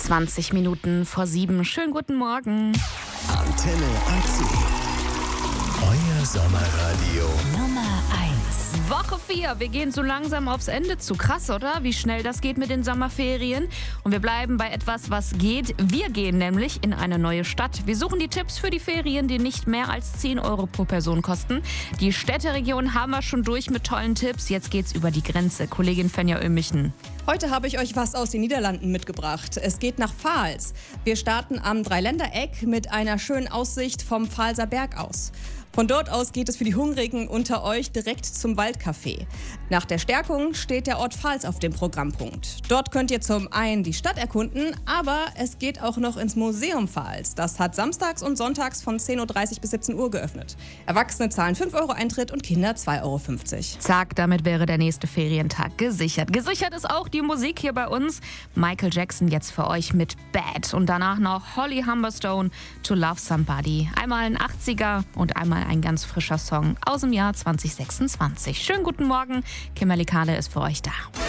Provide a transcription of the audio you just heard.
20 Minuten vor 7. Schönen guten Morgen. Antenne AC. Euer Sommerradio. Nummer 1. Woche 4. Wir gehen so langsam aufs Ende zu. Krass, oder? Wie schnell das geht mit den Sommerferien. Und wir bleiben bei etwas, was geht. Wir gehen nämlich in eine neue Stadt. Wir suchen die Tipps für die Ferien, die nicht mehr als 10 Euro pro Person kosten. Die Städteregion haben wir schon durch mit tollen Tipps. Jetzt geht's über die Grenze. Kollegin Fenja Oehmichen. Heute habe ich euch was aus den Niederlanden mitgebracht. Es geht nach Vaals. Wir starten am Dreiländereck mit einer schönen Aussicht vom Vaalser Berg aus. Von dort aus geht es für die Hungrigen unter euch direkt zum Waldcafé. Nach der Stärkung steht der Ort Vaals auf dem Programmpunkt. Dort könnt ihr zum einen die Stadt erkunden, aber es geht auch noch ins Museum Vaals. Das hat samstags und sonntags von 10.30 Uhr bis 17 Uhr geöffnet. Erwachsene zahlen 5 Euro Eintritt und Kinder 2,50 Euro. Zack, damit wäre der nächste Ferientag gesichert. Gesichert ist auch die Musik hier bei uns. Michael Jackson jetzt für euch mit Bad und danach noch Holly Humberstone, To Love Somebody. Einmal ein 80er und einmal ein ganz frischer Song aus dem Jahr 2026. Schönen guten Morgen, Kimberly Kahle ist für euch da.